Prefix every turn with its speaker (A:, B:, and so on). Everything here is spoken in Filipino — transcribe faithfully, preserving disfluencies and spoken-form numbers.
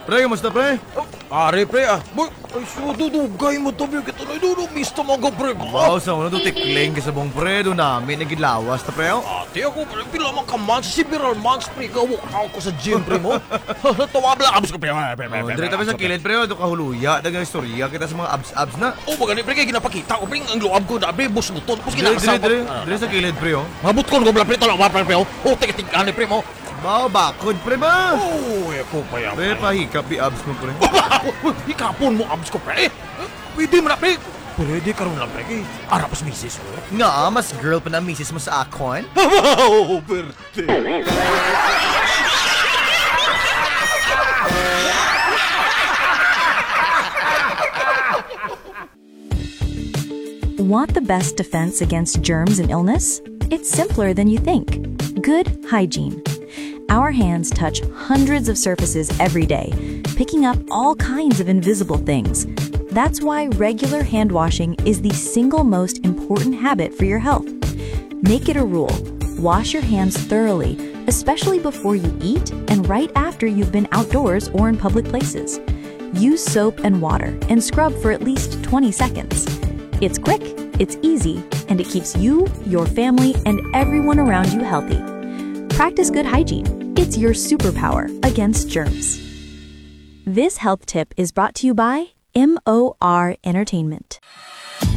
A: Pre, kamusta pre?
B: Ari, pre, ah. Boy, ay, sududugay mo to, Bill. Kito na ito, misto mo ka, pre.
A: Wow, sa una to tikling ka sa bong pre. Doon namin nagilawas na pre.
B: Ate, ako, pre, pila man ka months, several months, pre. Gawak ako sa gym, pre mo. Tawabla, abos ko, pre. Pre, pre,
A: Oh,
B: pre.
A: dire tabi sa kilid pre, ito kahuluya. Dagang istorya kita sa mga abs-abs na.
B: Oh, bagani, pre, kaya ginapakita ko, pre. Ang luab ko na, pre. Bus mo to. Bus
A: Dire, dire,
B: kinakasama.
A: dire. Dire sa kilid pre, oh.
B: Mabot ko, pre, pre. Talawa, pre, pre. Oh, tika-tika, pre mo.
A: Bao, bakod pre ba?
B: Oh, ako pa yan.
A: Pre, pahikap di abs mo pre.
B: Ikapon mo, abs ko, pre. Pwede mo na, pre. Pwede ka rin lang, pre. Kay arap sa misis ko.
A: Nga, mas girl pa na misis mo sa akon?
B: Wow, perte.
C: Want the best defense against germs and illness? It's simpler than you think. Good hygiene. Our hands touch hundreds of surfaces every day, picking up all kinds of invisible things. That's why regular hand washing is the single most important habit for your health. Make it a rule. Wash your hands thoroughly, especially before you eat and right after you've been outdoors or in public places. Use soap and water and scrub for at least twenty seconds. It's quick, it's easy, and it keeps you, your family, and everyone around you healthy. Practice good hygiene. It's your superpower against germs. This health tip is brought to you by M O R Entertainment.